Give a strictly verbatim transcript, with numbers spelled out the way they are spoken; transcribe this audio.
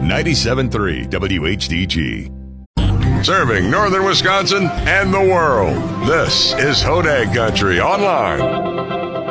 ninety-seven point three W H D G. Serving northern Wisconsin and the world. This is Hodag Country Online.